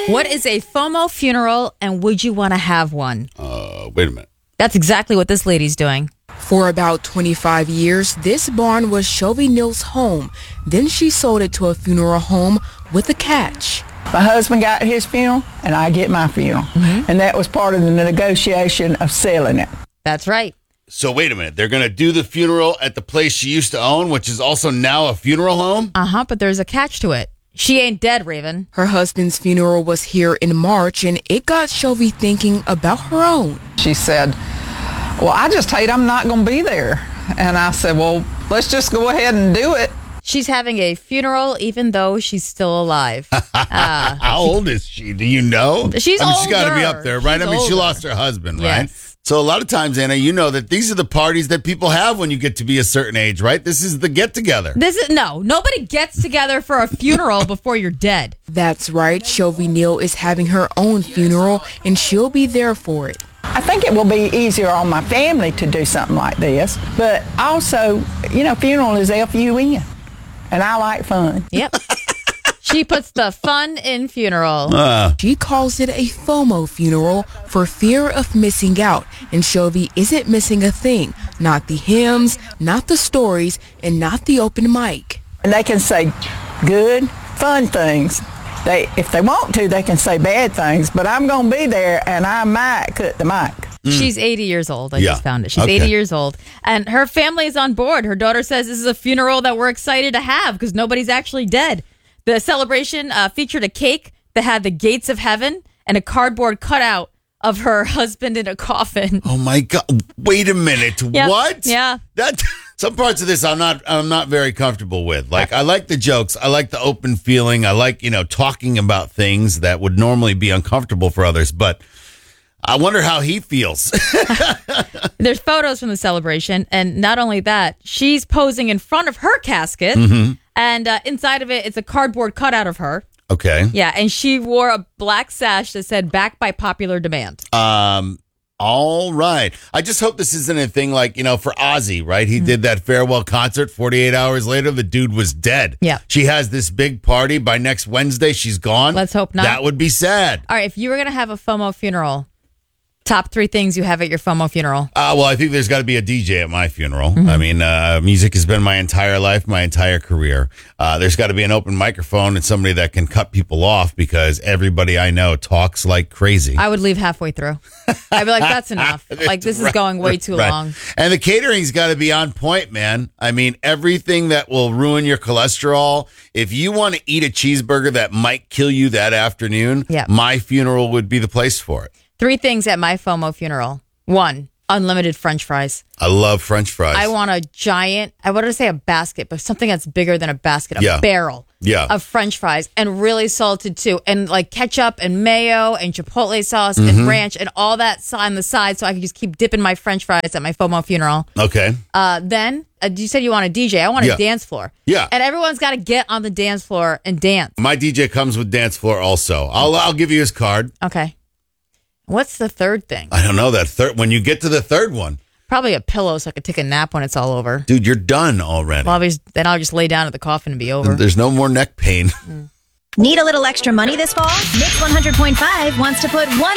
What is a FOMO funeral, and would you want to have one? Wait a minute. That's exactly what this lady's doing. For about 25 years, this barn was Shelby Neal's home. Then she sold it to a funeral home with a catch. My husband got his funeral, and I get my funeral. And that was part of the negotiation of selling it. That's right. So wait a minute. They're going to do the funeral at the place she used to own, which is also now a funeral home? But there's a catch to it. She ain't dead, Raven. Her husband's funeral was here in March, and it got Shelby thinking about her own. She said, well, I just hate I'm not going to be there. And I said, well, let's just go ahead and do it. She's having a funeral even though she's still alive. How old is she? Do you know? She's She's got to be older. up there, right? She's She older. lost her husband, right? Yes. So a lot of times, Anna, you know that these are the parties that people have when you get to be a certain age, right? This is the get-together. Nobody gets together for a funeral before you're dead. That's right. Shelby Neal is having her own funeral, and she'll be there for it. I think it will be easier on my family to do something like this. But also, funeral is F-U-N. And I like fun. Yep. She puts the fun in funeral. She calls it a FOMO funeral for fear of missing out. And Shelby isn't missing a thing. Not the hymns, not the stories, and not the open mic. And they can say good, fun things. If they want to, they can say bad things. But I'm going to be there, and I might cut the mic. She's 80 years old. I just found it. She's Okay. 80 years old. And her family is on board. Her daughter says this is a funeral that we're excited to have because nobody's actually dead. The celebration featured a cake that had the gates of heaven and a cardboard cutout of her husband in a coffin. Oh my God! Wait a minute. Yep. What? Yeah. That some parts of this I'm not very comfortable with. Like I like the jokes. I like the open feeling. I like talking about things that would normally be uncomfortable for others. But I wonder how he feels. There's photos from the celebration, and not only that, she's posing in front of her casket, and inside of it, it's a cardboard cutout of her. Okay. Yeah, and she wore a black sash that said "Back by popular demand." All right. I just hope this isn't a thing like, for Ozzy, right? He did that farewell concert. 48 hours later, the dude was dead. Yeah. She has this big party. By next Wednesday, she's gone. Let's hope not. That would be sad. All right, if you were going to have a FOMO funeral, top 3 things you have at your FOMO funeral. Well, I think there's got to be a DJ at my funeral. I mean, music has been my entire life, my entire career. There's got to be an open microphone and somebody that can cut people off because everybody I know talks like crazy. I would leave halfway through. I'd be like, that's enough. Like, this is going way too long. And the catering's got to be on point, man. I mean, everything that will ruin your cholesterol. If you want to eat a cheeseburger that might kill you that afternoon, my funeral would be the place for it. 3 things at my FOMO funeral. 1, unlimited French fries. I love French fries. I want a giant, I wanted to say a basket, but something that's bigger than a basket, a barrel of French fries, and really salted too, and like ketchup and mayo and chipotle sauce and ranch and all that on the side, so I can just keep dipping my French fries at my FOMO funeral. Okay. Then you said you want a DJ. I want a dance floor. Yeah. And everyone's got to get on the dance floor and dance. My DJ comes with dance floor also. I'll give you his card. Okay. What's the 3rd thing? I don't know that third. When you get to the 3rd one, Probably a pillow so I could take a nap when it's all over. dude, you're done already. Well, then I'll just lay down at the coffin and be over. There's no more neck pain. Need a little extra money this fall? Mix 100.5 wants to put $1